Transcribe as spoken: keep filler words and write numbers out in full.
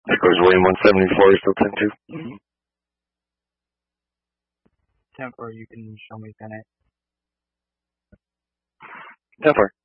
That goes William one seventy-four, still ten two. Mm-hmm. ten four, you can show me ten eight. ten four.